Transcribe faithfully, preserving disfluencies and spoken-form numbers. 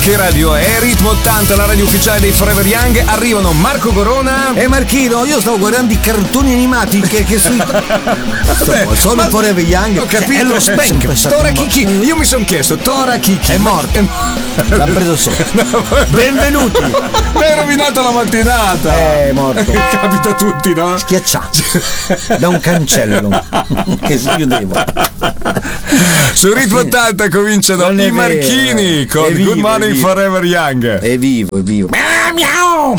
Che radio è? Ritmo ottanta, la radio ufficiale dei Forever Young. Arrivano Marco Corona e Marchino. Io stavo guardando i cartoni animati che, che sui Vabbè, sono ma... Forever Young. Ho capito. È lo specchio. Tora Kiki. Io mi sono chiesto, Tora Kiki è morto. L'ha preso solo. Benvenuti. Mi hai rovinato la mattinata. È morto. Capita a tutti, no? Schiacciato da un cancello che si chiudeva. Su Ritmo ottanta cominciano i Marchini con vivo, Good Morning Forever Young. È vivo, è vivo. Miau, miau.